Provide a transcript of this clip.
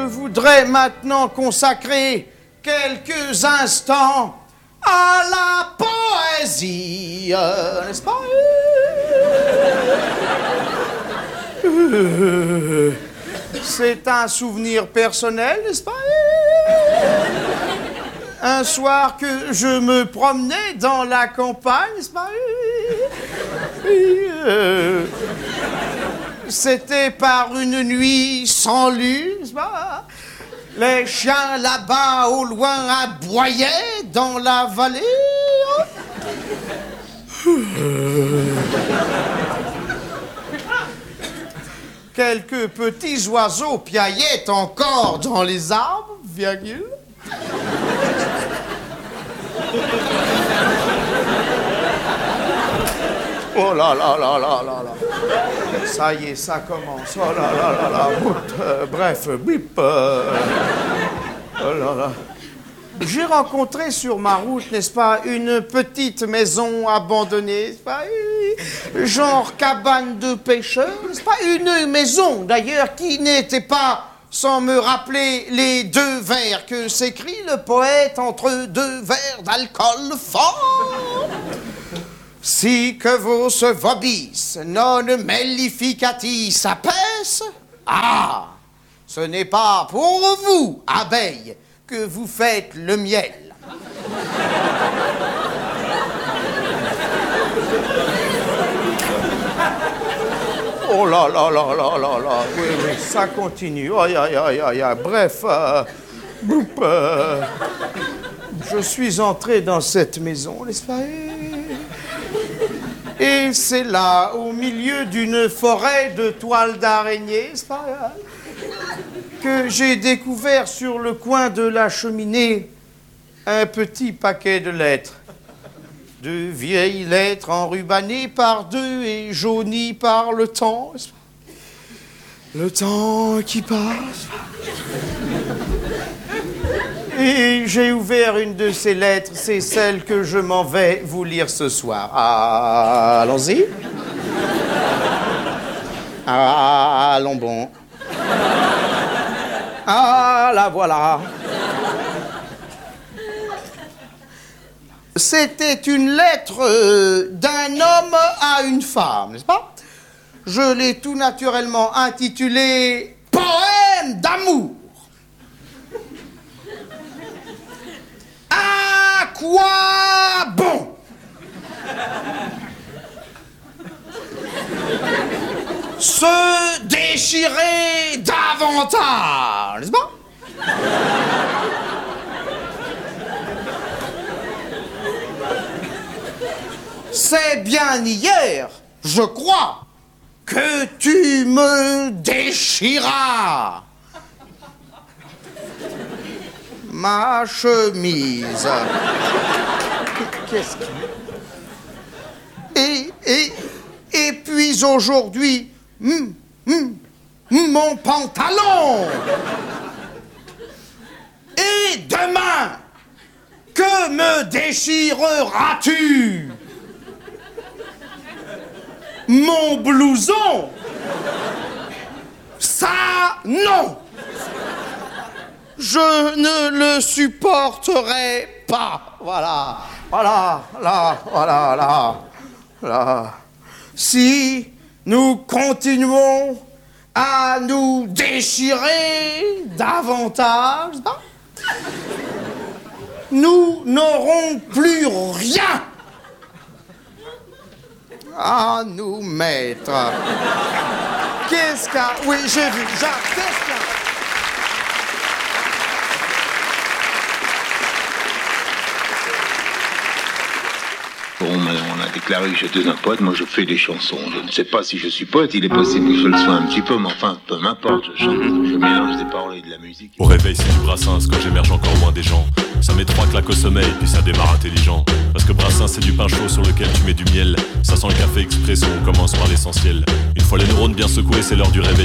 voudrais maintenant consacrer quelques instants à la poésie, n'est-ce pas? C'est un souvenir personnel, n'est-ce pas? Un soir que je me promenais dans la campagne, n'est-ce pas? C'était par une nuit sans lune, n'est-ce pas? Les chiens là-bas au loin aboyaient dans la vallée. Quelques petits oiseaux piaillaient encore dans les arbres, virgule. Oh là là là là là là. Ça y est, ça commence. Oh là là là là. Bref, bip. Oh là là. J'ai rencontré sur ma route, n'est-ce pas, une petite maison abandonnée, n'est-ce pas, genre cabane de pêcheurs, n'est-ce pas, une maison d'ailleurs qui n'était pas sans me rappeler les 2 vers que s'écrit le poète entre 2 verres d'alcool fort. Si que vos vobis non mellificatis apes, ah, ce n'est pas pour vous, abeilles, que vous faites le miel. Oh là là là là là là, oui, oui, ça continue. Aïe, aïe, aïe, aïe, aïe. Bref, je suis entré dans cette maison, n'est-ce pas? Et c'est là, au milieu d'une forêt de toiles d'araignée, n'est-ce pas, que j'ai découvert sur le coin de la cheminée un petit paquet de lettres. De vieilles lettres enrubannées par 2 et jaunies par le temps. Le temps qui passe. Et j'ai ouvert une de ces lettres, c'est celle que je m'en vais vous lire ce soir. Ah, allons-y. Ah, allons bon. Ah, la voilà. C'était une lettre d'un homme à une femme, n'est-ce pas? Je l'ai tout naturellement intitulée « Poème d'amour ». À quoi bon? Se déchirer davantage, n'est-ce pas? C'est bien hier, je crois, que tu me déchiras ma chemise. Qu'est-ce que... Et puis aujourd'hui, mon pantalon. Et demain, que me déchireras-tu? Mon blouson? Ça, non! Je ne le supporterai pas. Voilà, voilà, là, voilà, là, là. Si nous continuons à nous déchirer davantage, nous n'aurons plus rien à nous mettre. Qu'est-ce qu'il y a? Oui, j'ai vu. Qu'est-ce qu'il y a? Bon, on a déclaré que j'étais un poète, moi je fais des chansons. Je ne sais pas si je suis poète, il est possible que je le sois un petit peu, mais enfin, peu m'importe, je chante, je mélange des paroles et de la musique. Au réveil, c'est du Brassens, quand j'émerge encore moins des gens. Ça met 3 claques au sommeil, puis ça démarre intelligent. Parce que Brassens, c'est du pain chaud sur lequel tu mets du miel. Ça sent le café expresso, on commence par l'essentiel. Une fois les neurones bien secoués, c'est l'heure du réveil.